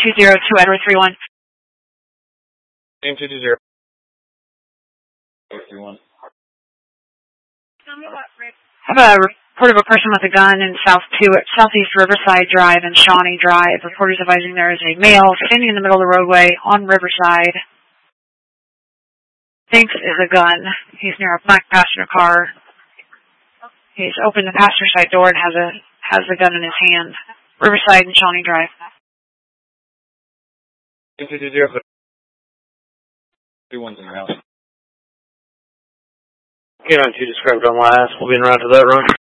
202 Edward 31. Name 220. 31. I have a report of a person with a gun in Southeast Riverside Drive and Shawnee Drive. Reporters advising there is a male standing in the middle of the roadway on Riverside. Thinks is a gun. He's near a black passenger car. He's opened the passenger side door and has the gun in his hand. Riverside and Shawnee Drive. 220. 31's in the house. Get on 2 described on last. We'll be en route to that run.